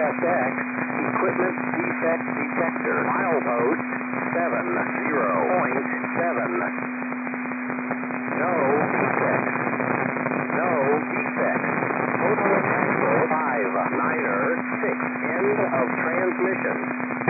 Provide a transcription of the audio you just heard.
LSX, equipment defect detector. Milepost 70.7. No defects. No defects. Total control 5. Niner 6. End of transmission.